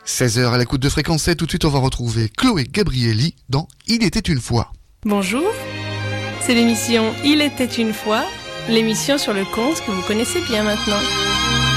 16h à l'écoute de Fréquence 7, tout de suite on va retrouver Chloé Gabrielli dans Il était une fois. Bonjour, c'est l'émission Il était une fois, l'émission sur le conte que vous connaissez bien maintenant.